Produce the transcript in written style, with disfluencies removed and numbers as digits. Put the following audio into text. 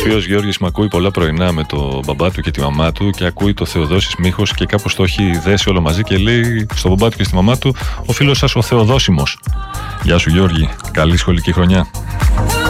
φίλος Γιώργης με ακούει πολλά πρωινά με τον μπαμπά του και τη μαμά του και ακούει το Θεοδόσης Μίχος και κάπως το έχει δέσει όλο μαζί και λέει στον μπαμπά του και στη μαμά του: ο φίλος σας ο Θεοδόσιμος. Γεια σου Γιώργη, καλή σχολική χρονιά.